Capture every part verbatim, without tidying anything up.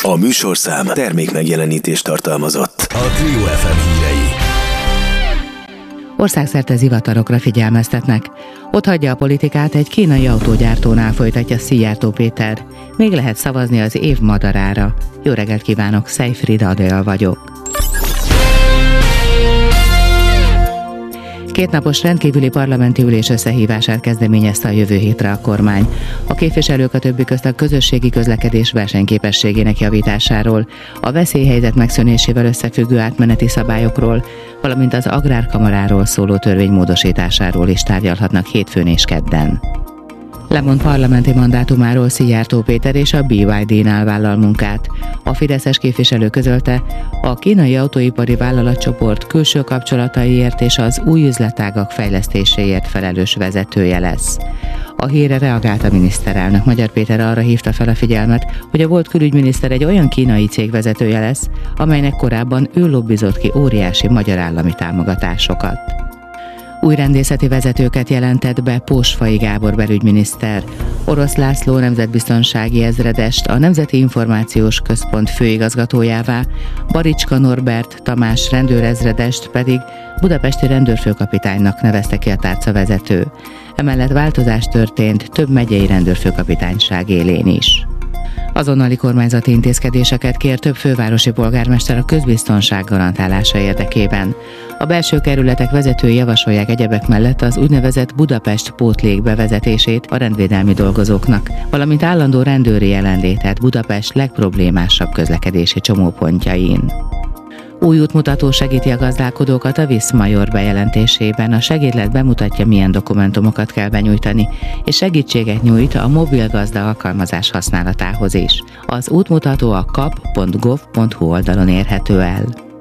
A műsorszám termék megjelenítést tartalmazott. A Trio ef em hírei. Országszerte zivatarokra figyelmeztetnek. Ott hagyja a politikát, egy kínai autógyártónál folytatja Szijjártó Péter. Még lehet szavazni az év madarára. Jó reggelt kívánok, Szejfrida Adél vagyok. Kétnapos rendkívüli parlamenti ülés összehívását kezdeményezte a jövő hétre a kormány. A képviselők a többi közt a közösségi közlekedés versenyképességének javításáról, a veszélyhelyzet megszűnésével összefüggő átmeneti szabályokról, valamint az agrárkamaráról szóló törvény módosításáról is tárgyalhatnak hétfőn és kedden. Lemond parlamenti mandátumáról Szijjártó Péter és a bé ipszilon dé-nál vállal munkát. A fideszes képviselő közölte, a kínai autóipari vállalatcsoport külső kapcsolataiért és az új üzletágak fejlesztéséért felelős vezetője lesz. A hírre reagált a miniszterelnök. Magyar Péter arra hívta fel a figyelmet, hogy a volt külügyminiszter egy olyan kínai cég vezetője lesz, amelynek korábban ő lobbizott ki óriási magyar állami támogatásokat. Új rendészeti vezetőket jelentett be Pósfai Gábor belügyminiszter. Orosz László nemzetbiztonsági ezredest a Nemzeti Információs Központ főigazgatójává, Baricska Norbert Tamás rendőrezredest pedig budapesti rendőrfőkapitánynak nevezte ki a tárcavezető. Emellett változás történt több megyei rendőrfőkapitányság élén is. Azonnali kormányzati intézkedéseket kér több fővárosi polgármester a közbiztonság garantálása érdekében. A belső kerületek vezetői javasolják egyebek mellett az úgynevezett Budapest pótlék bevezetését a rendvédelmi dolgozóknak, valamint állandó rendőri jelenlétet Budapest legproblémásabb közlekedési csomópontjain. Új útmutató segíti a gazdálkodókat a Viszmajor bejelentésében. A segédlet bemutatja, milyen dokumentumokat kell benyújtani, és segítséget nyújt a mobil gazda alkalmazás használatához is. Az útmutató a kap pont gov pont hu oldalon érhető el.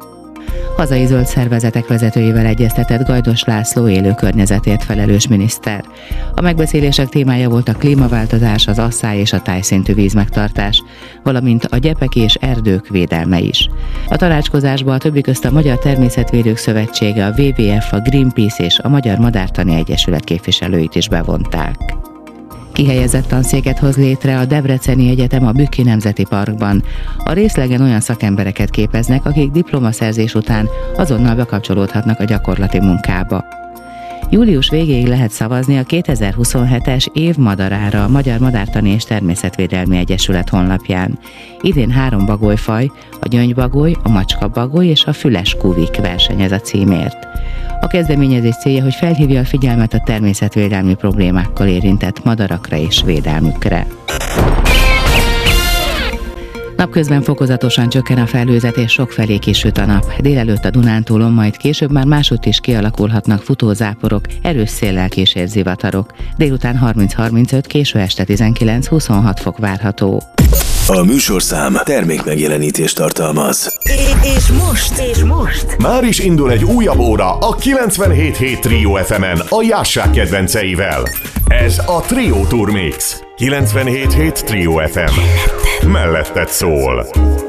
Hazai zöld szervezetek vezetőivel egyeztetett Gajdos László élő környezetért felelős miniszter. A megbeszélések témája volt a klímaváltozás, az asszály és a tájszintű vízmegtartás, valamint a gyepek és erdők védelme is. A tanácskozásba a többi közt a Magyar Természetvédők Szövetsége, a dupla vé vé ef, a Greenpeace és a Magyar Madártani Egyesület képviselőit is bevonták. Kihelyezett tanszéket hoz létre a Debreceni Egyetem a Bükki Nemzeti Parkban. A részlegen olyan szakembereket képeznek, akik diplomaszerzés után azonnal bekapcsolódhatnak a gyakorlati munkába. Július végéig lehet szavazni a kétezer-huszonhetes év madarára a Magyar Madártani és Természetvédelmi Egyesület honlapján. Idén három bagolyfaj, a gyöngybagoly, a macskabagoly és a füles kuvik versenyez a címért. A kezdeményezés célja, hogy felhívja a figyelmet a természetvédelmi problémákkal érintett madarakra és védelmükre. Napközben fokozatosan csökken a felhőzet és sokfelé kisüt a nap. Délelőtt a Dunántúlon, majd később már másutt is kialakulhatnak futózáporok, erős széllel kísért zivatarok. Délután harminc-harmincöt, késő este tizenkilenc-huszonhat fok várható. A műsorszám termék megjelenítést tartalmaz. És most, és most már is indul egy újabb óra a kilencvenhét hét Trio ef emen a Jássák kedvenceivel. Ez a Trio Tour Mix. kilencvenhét hét Trio ef em. Melletted szól.